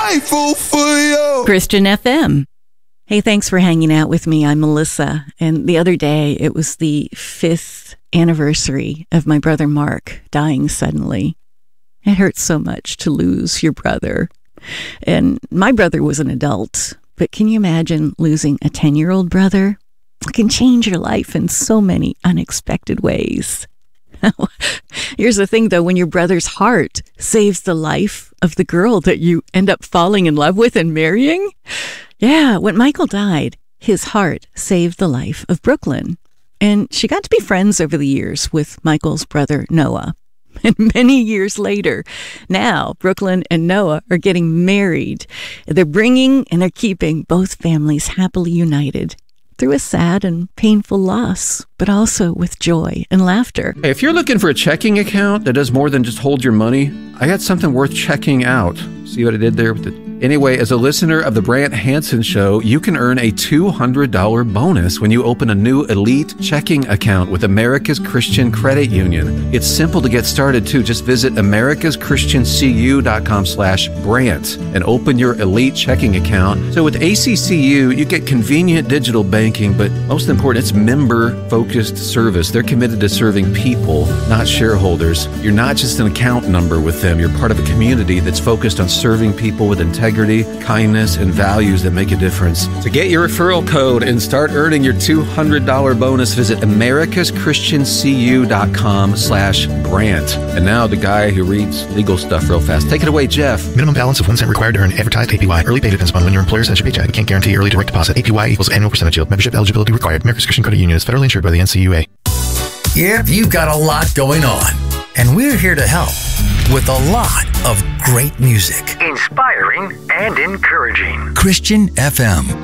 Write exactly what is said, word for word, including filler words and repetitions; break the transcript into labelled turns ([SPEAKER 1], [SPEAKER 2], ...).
[SPEAKER 1] grateful for you.
[SPEAKER 2] Christian F M. Hey, thanks for hanging out with me. I'm Melissa. And the other day, it was the fifth anniversary of my brother Mark dying suddenly. It hurts so much to lose your brother. And my brother was an adult, but can you imagine losing a ten-year-old brother? It can change your life in so many unexpected ways. Here's the thing, though, when your brother's heart saves the life of the girl that you end up falling in love with and marrying. Yeah, when Michael died, his heart saved the life of Brooklyn. And she got to be friends over the years with Michael's brother, Noah. And many years later, now Brooklyn and Noah are getting married. They're bringing and they're keeping both families happily united through a sad and painful loss, but also with joy and laughter.
[SPEAKER 3] Hey, if you're looking for a checking account that does more than just hold your money, I got something worth checking out. See what I did there with it? Anyway, as a listener of the Brant Hansen Show, you can earn a two hundred dollars bonus when you open a new Elite checking account with America's Christian Credit Union. It's simple to get started, too. Just visit americaschristiancu.com slash Brant and open your Elite checking account. So with A C C U, you get convenient digital banking, but most important, it's member-focused service. They're committed to serving people, not shareholders. You're not just an account number with them. You're part of a community that's focused on serving people with integrity, kindness, and values that make a difference. To get your referral code and start earning your two hundred dollars bonus, visit americaschristiancu.com slash Brant. And now the guy who reads legal stuff real fast. Take it away, Jeff.
[SPEAKER 4] Minimum balance of one cent required to earn advertised A P Y. Early pay depends upon when your employer sends your paycheck. We can't guarantee early direct deposit. A P Y equals annual percentage yield. Membership eligibility required. America's Christian Credit Union is federally insured by the N C U A.
[SPEAKER 5] Yep, you've got a lot going on. And we're here to help with a lot of great music.
[SPEAKER 6] Inspiring and encouraging.
[SPEAKER 5] Christian F M.